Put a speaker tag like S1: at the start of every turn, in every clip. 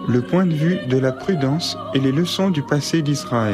S1: le point de vue de la prudence et les leçons du passé d'Israël.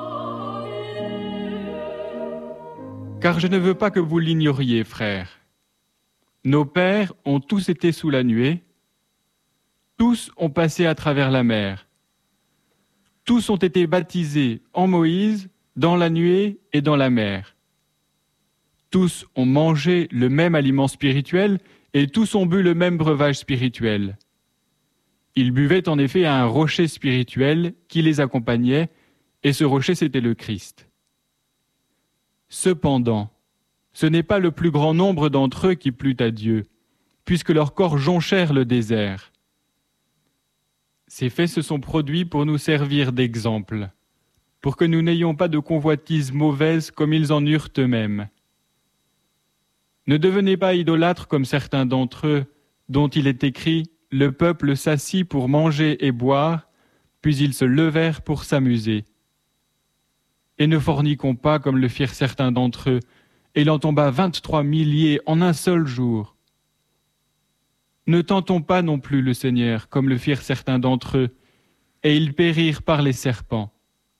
S2: Car je ne veux pas que vous l'ignoriez, frères. Nos pères ont tous été sous la nuée, tous ont passé à travers la mer, tous ont été baptisés en Moïse, dans la nuée et dans la mer. Tous ont mangé le même aliment spirituel et tous ont bu le même breuvage spirituel. Ils buvaient en effet à un rocher spirituel qui les accompagnait, et ce rocher c'était le Christ. Cependant, ce n'est pas le plus grand nombre d'entre eux qui plut à Dieu, puisque leurs corps jonchèrent le désert. Ces faits se sont produits pour nous servir d'exemple, pour que nous n'ayons pas de convoitises mauvaises comme ils en eurent eux-mêmes. Ne devenez pas idolâtres comme certains d'entre eux, dont il est écrit « Le peuple s'assit pour manger et boire, puis ils se levèrent pour s'amuser. » Et ne forniquons pas comme le firent certains d'entre eux, et il en tomba 23 milliers en un seul jour. Ne tentons pas non plus le Seigneur, comme le firent certains d'entre eux, et ils périrent par les serpents.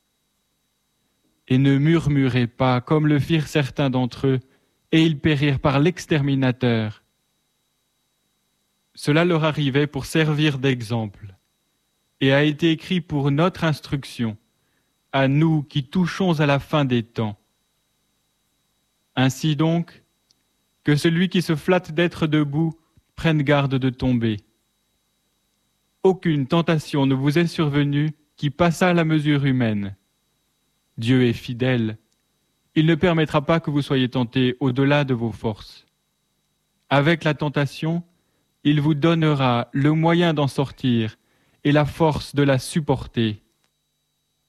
S2: Et ne murmurez pas, comme le firent certains d'entre eux, et ils périrent par l'exterminateur. Cela leur arrivait pour servir d'exemple, et a été écrit pour notre instruction, à nous qui touchons à la fin des temps. Ainsi donc, que celui qui se flatte d'être debout prenne garde de tomber. Aucune tentation ne vous est survenue qui passât la mesure humaine. Dieu est fidèle. Il ne permettra pas que vous soyez tentés au-delà de vos forces. Avec la tentation, il vous donnera le moyen d'en sortir et la force de la supporter.